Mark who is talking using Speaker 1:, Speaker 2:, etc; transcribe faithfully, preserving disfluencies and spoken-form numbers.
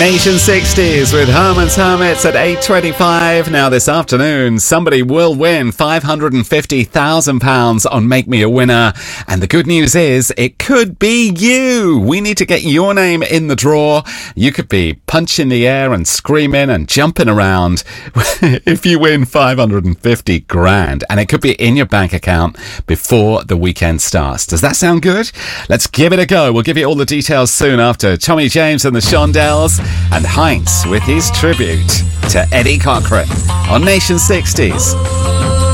Speaker 1: Nation sixties with Herman's Hermits at eight twenty-five. Now this afternoon, somebody will win five hundred fifty thousand pounds on Make Me a Winner. And the good news is, it could be you. We need to get your name in the draw. You could be punching the air and screaming and jumping around if you win five hundred fifty grand. And it could be in your bank account before the weekend starts. Does that sound good? Let's give it a go. We'll give you all the details soon after Tommy James and the Shondells and Heinz with his tribute to Eddie Cochran on Nation sixties.